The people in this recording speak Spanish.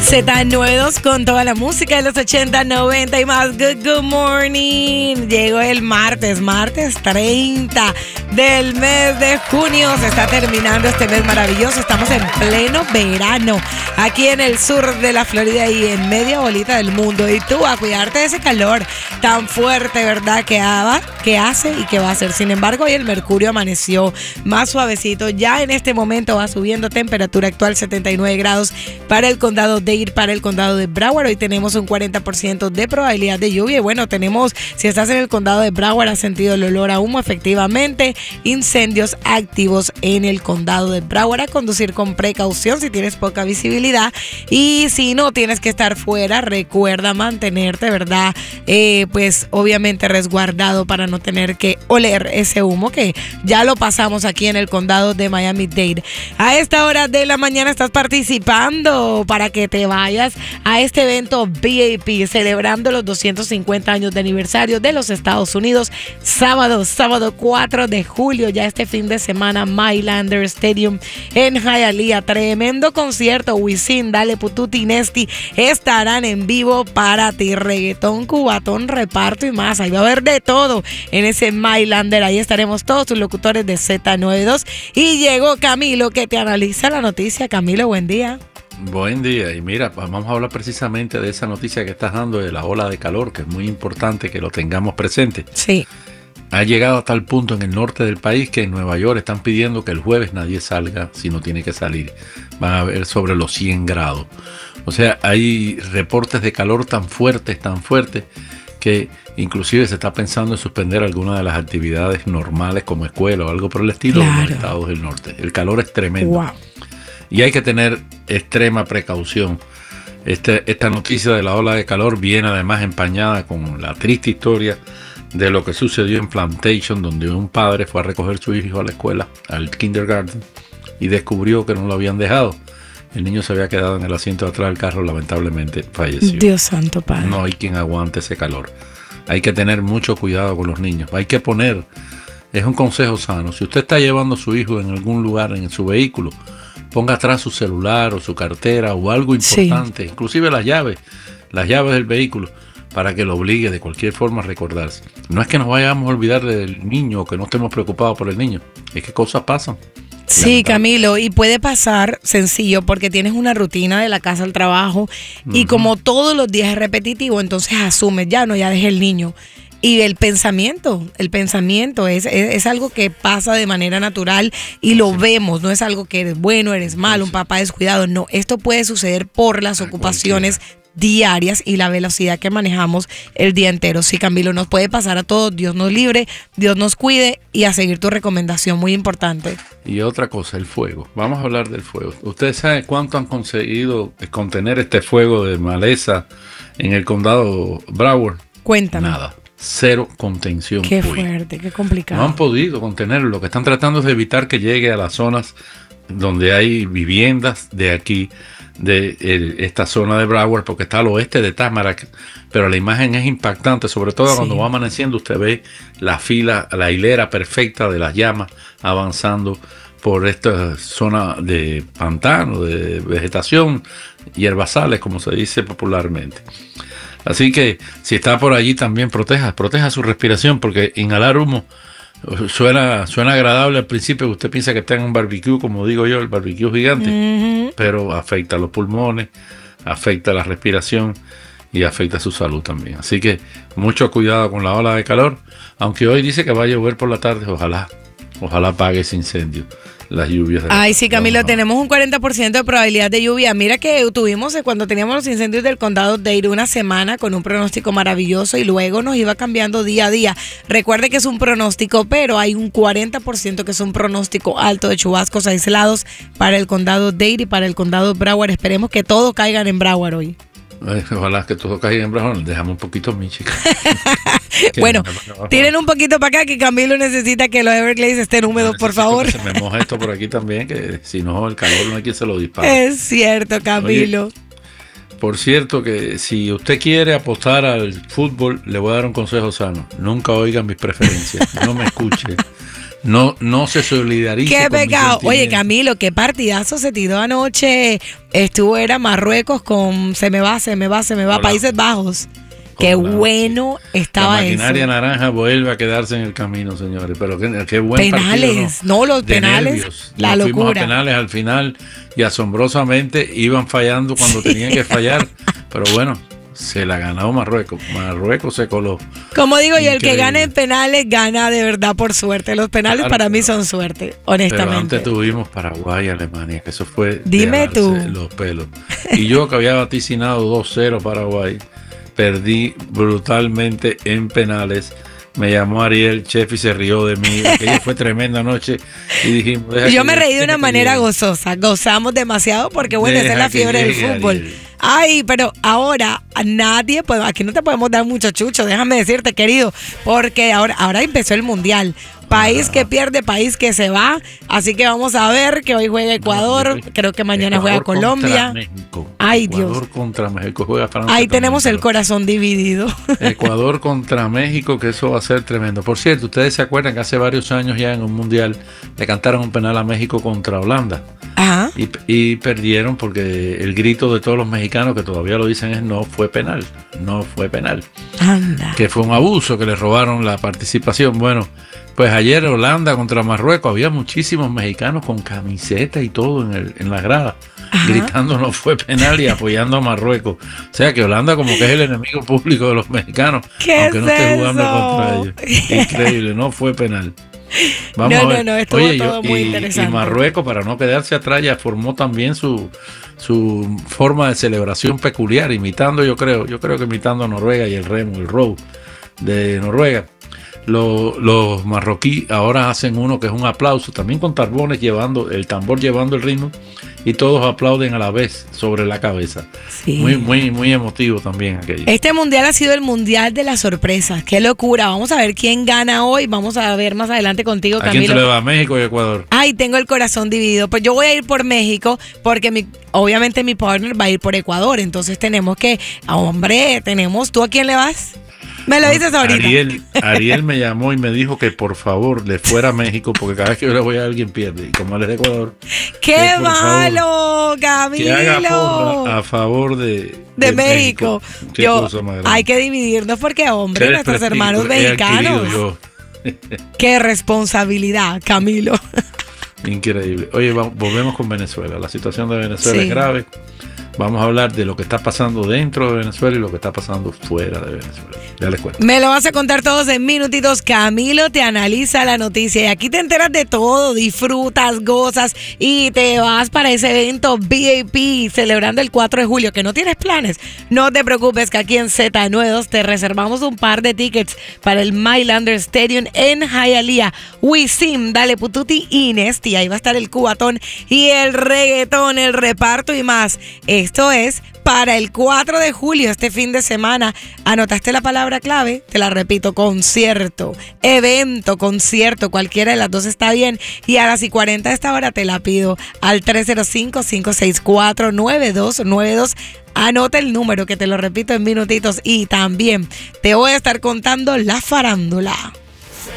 Z92 con toda la música de los 80, 90 y más. Good morning. Llegó el martes 30 del mes de junio. Se está terminando este mes maravilloso. Estamos en pleno verano aquí en el sur de la Florida y en media bolita del mundo. Y tú a cuidarte de ese calor tan fuerte, ¿verdad? Que hace y que va a hacer. Sin embargo, hoy el mercurio amaneció más suavecito. Ya en este momento va subiendo. Temperatura actual 79 grados para el condado de para el condado de Broward. Hoy tenemos un 40% de probabilidad de lluvia. Y bueno, tenemos, si estás en el condado de Broward, has sentido el olor a humo, efectivamente, incendios activos en el condado de Broward. A conducir con precaución si tienes poca visibilidad. Y si no tienes que estar fuera, recuerda mantenerte, ¿verdad? Pues obviamente resguardado para no tener que oler ese humo que ya lo pasamos aquí en el condado de Miami-Dade. A esta hora de la mañana estás participando para que te vayas a este evento VIP celebrando los 250 años de aniversario de los Estados Unidos. Sábado 4 de julio, ya este fin de semana, Mylander Stadium en Hialeah. Tremendo concierto. Wisin, Dale Pututi, Nesti estarán en vivo para ti. Reggaetón, cubatón, reparto y más. Ahí va a haber de todo en ese Mylander. Ahí estaremos todos tus locutores de Z92. Y llegó Camilo que te analiza la noticia. Camilo, buen día. Buen día, y mira, vamos a hablar precisamente de esa noticia que estás dando de la ola de calor, que es muy importante que lo tengamos presente. Sí. Ha llegado a tal punto en el norte del país que en Nueva York están pidiendo que el jueves nadie salga si no tiene que salir. Van a ver sobre los 100 grados. O sea, hay reportes de calor tan fuertes, que inclusive se está pensando en suspender algunas de las actividades normales como escuela o algo por el estilo en los estados del norte. El calor es tremendo. Wow. Y hay que tener extrema precaución. Esta noticia de la ola de calor viene además empañada con la triste historia de lo que sucedió en Plantation, donde un padre fue a recoger a su hijo a la escuela, al kindergarten, y descubrió que no lo habían dejado. El niño se había quedado en el asiento de atrás del carro, lamentablemente falleció. Dios santo, Padre. No hay quien aguante ese calor. Hay que tener mucho cuidado con los niños. Hay que poner, es un consejo sano, si usted está llevando a su hijo en algún lugar en su vehículo, ponga atrás su celular o su cartera o algo importante, sí, inclusive las llaves del vehículo, para que lo obligue de cualquier forma a recordarse. No es que nos vayamos a olvidar del niño o que no estemos preocupados por el niño, es que cosas pasan. Sí, Camilo, y puede pasar sencillo porque tienes una rutina de la casa al trabajo y como todos los días es repetitivo, entonces asumes, ya dejé el niño. Y el pensamiento es algo que pasa de manera natural y lo vemos, no es algo que eres bueno, eres malo, un papá descuidado, no, esto puede suceder por las ocupaciones diarias y la velocidad que manejamos el día entero. Sí, Camilo, nos puede pasar a todos, Dios nos libre, Dios nos cuide y a seguir tu recomendación, muy importante. Y otra cosa, el fuego, vamos a hablar del fuego. ¿Ustedes saben cuánto han conseguido contener este fuego de maleza en el condado Broward? Cuéntame. Nada. Cero contención. Qué fuerte, qué complicado. No han podido contenerlo. Lo que están tratando es de evitar que llegue a las zonas donde hay viviendas de aquí, de esta zona de Broward, porque está al oeste de Tamarack. Pero la imagen es impactante, sobre todo cuando va amaneciendo. Usted ve la hilera perfecta de las llamas avanzando por esta zona de pantano, de vegetación, hierbazales, como se dice popularmente. Así que si está por allí también proteja su respiración, porque inhalar humo suena agradable al principio, que usted piensa que está en un barbecue, como digo yo, el barbecue gigante, pero afecta los pulmones, afecta la respiración y afecta su salud también. Así que mucho cuidado con la ola de calor, aunque hoy dice que va a llover por la tarde, ojalá apague ese incendio. Las lluvias. Ay, sí, Camilo, tenemos un 40% de probabilidad de lluvia. Mira que tuvimos cuando teníamos los incendios del condado de Dade una semana con un pronóstico maravilloso y luego nos iba cambiando día a día. Recuerde que es un pronóstico, pero hay un 40% que es un pronóstico alto de chubascos aislados para el condado de Dade y para el condado de Broward. Esperemos que todos caigan en Broward hoy. Ojalá que todo caiga en Broward. Dejamos un poquito, mi chica. Bueno, tiren un poquito para acá que Camilo necesita que los Everglades estén húmedos, por favor. Que se me moja esto por aquí también, que si no el calor no hay quien se lo dispare. Es cierto, Camilo. Oye, por cierto, que si usted quiere apostar al fútbol, le voy a dar un consejo sano. Nunca oigan mis preferencias, no me escuche. no se solidarice. Qué con mi pecado. Oye, sentimiento. Camilo, qué partidazo se tiró anoche. Era Marruecos con se me va, Hola. Países Bajos. Qué Hola. bueno estaba La maquinaria eso. naranja vuelve a quedarse en el camino, señores. Pero qué buen Penales, partido, ¿no? no, los De penales, nervios. la Nos fuimos locura. a penales al final y asombrosamente iban fallando cuando tenían que fallar. Pero bueno, se la ganó Marruecos. Marruecos se coló. Como digo yo, el que Increíble. gana en penales gana de verdad por suerte. Los penales Claro, para mí pero- son suerte, Pero honestamente. antes tuvimos Paraguay y Alemania, que eso fue de Dime jalarse tú. los pelos. Y yo que había vaticinado 2-0 Paraguay, perdí brutalmente en penales. Me llamó Ariel, chef, y se rió de mí. Aquella fue tremenda noche. Y dijimos, deja Yo que me reí de deja una que manera llegue. gozosa. Gozamos demasiado porque, bueno, esa es Deja la que fiebre del llegue, fútbol. Ariel. Ay, pero ahora a nadie, pues aquí no te podemos dar mucho chucho, déjame decirte, querido, porque ahora empezó el Mundial. País que pierde, país que se va. Así que vamos a ver que hoy juega Ecuador, creo que mañana juega Ecuador Colombia. contra México. Ay, Ecuador Dios. contra México. Juega Francia Ahí también, tenemos el pero- corazón dividido. Ecuador contra México, que eso va a ser tremendo. Por cierto, ustedes se acuerdan que hace varios años ya en un mundial le cantaron un penal a México contra Holanda Ajá. y perdieron porque el grito de todos los mexicanos que todavía lo dicen es no fue penal, no fue penal, Anda. que fue un abuso, que le robaron la participación. Bueno, pues ayer Holanda contra Marruecos había muchísimos mexicanos con camiseta y todo en la grada. Ajá. Gritando no fue penal y apoyando a Marruecos. O sea que Holanda como que es el enemigo público de los mexicanos, ¿Qué aunque no es esté jugando eso? contra ellos. Increíble, no fue penal. No, a ver. no, estuvo todo muy interesante. Y Marruecos, para no quedarse atrás, ya formó también su forma de celebración peculiar, imitando, yo creo que imitando a Noruega y el remo, el row de Noruega. Los marroquíes ahora hacen uno que es un aplauso, también con tambones llevando, el tambor llevando el ritmo, y todos aplauden a la vez sobre la cabeza. Sí. Muy emotivo también aquello. Este mundial ha sido el mundial de las sorpresas. Qué locura. Vamos a ver quién gana hoy. Vamos a ver más adelante contigo, ¿A quién Camilo. se le va? ¿A México y Ecuador? Ay, tengo el corazón dividido. Pues yo voy a ir por México porque obviamente mi partner va a ir por Ecuador. Entonces tenemos que, hombre, ¿tú a quién le vas? Me lo dices ahorita. Ariel me llamó y me dijo que por favor le fuera a México porque cada vez que yo le voy a alguien pierde. Y como él es de Ecuador, ¡Qué que por malo, que haga Camilo! porra a favor de México. Qué cosa más grande. Hay que dividirnos porque, hombre, Qué nuestros desprestigio hermanos he adquirido mexicanos. yo. Qué responsabilidad, Camilo. Increíble. Oye, volvemos con Venezuela. La situación de Venezuela Sí. es grave. Vamos a hablar de lo que está pasando dentro de Venezuela y lo que está pasando fuera de Venezuela. Ya les cuento. Me lo vas a contar todos en minutitos. Camilo te analiza la noticia y aquí te enteras de todo, disfrutas, gozas y te vas para ese evento VIP celebrando el 4 de julio. ¿Que no tienes planes? No te preocupes que aquí en Z92 te reservamos un par de tickets para el Mylander Stadium en Hialeah. Wisim, Dale Pututi y Nesti. Ahí va a estar el cubatón y el reggaetón, el reparto y más. Esto es para el 4 de julio, este fin de semana. ¿Anotaste la palabra clave? Te la repito, concierto, evento, concierto, cualquiera de las dos está bien. Y a las 40 de esta hora te la pido al 305-564-9292. Anota el número que te lo repito en minutitos y también te voy a estar contando la farándula.